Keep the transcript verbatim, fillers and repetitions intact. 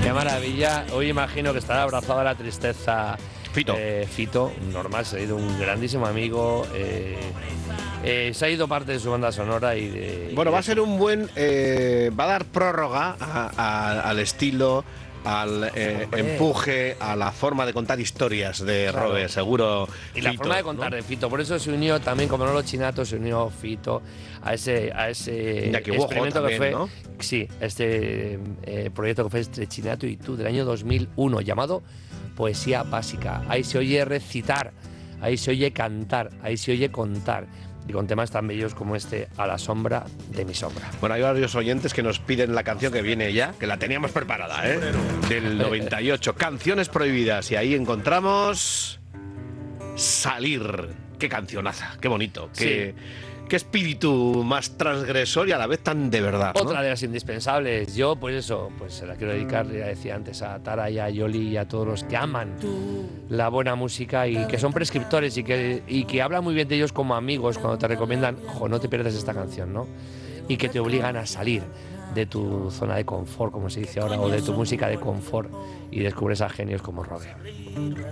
Qué maravilla. Hoy imagino que estará abrazado a la tristeza. Fito. Eh, Fito, normal, se ha ido un grandísimo amigo. Eh, eh, se ha ido parte de su banda sonora y de. Bueno, y va de a ser un buen. Eh, va a dar prórroga a, a, al estilo, al eh, empuje, a la forma de contar historias de Claro. Robe, seguro. Y la Fito, forma de contar ¿no? de Fito, por eso se unió también, como no los chinatos, se unió Fito a ese, a ese Iñaki Wojo experimento también, que fue, ¿no? sí, este eh, proyecto que fue entre Chinato y tú del año dos mil uno, llamado Poesía Básica. Ahí se oye recitar, ahí se oye cantar, ahí se oye contar. Y con temas tan bellos como este, A la sombra de mi sombra. Bueno, hay varios oyentes que nos piden la canción que viene ya, que la teníamos preparada, ¿eh? Del noventa y ocho, Canciones Prohibidas. Y ahí encontramos Salir. Qué cancionaza, qué bonito, qué, qué espíritu más transgresor y a la vez tan de verdad, ¿no? Otra de las indispensables. Yo, pues eso, pues se la quiero dedicar, ya decía antes, a Tara y a Yoli y a todos los que aman la buena música y que son prescriptores y que, y que hablan muy bien de ellos como amigos cuando te recomiendan, jo, no te pierdas esta canción, ¿no? Y que te obligan a salir de tu zona de confort, como se dice ahora, o de tu música de confort y descubres a genios como Robe.